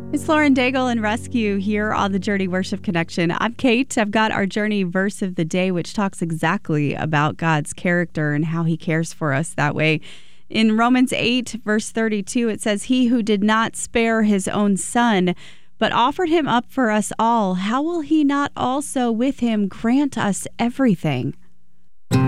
It's Lauren Daigle and Rescue here on the Journey Worship Connection. I'm Kate. I've got our Journey verse of the day, which talks exactly about God's character and how he cares for us that way. In Romans 8, verse 32, it says, "He who did not spare his own son, but offered him up for us all, how will he not also with him grant us everything?"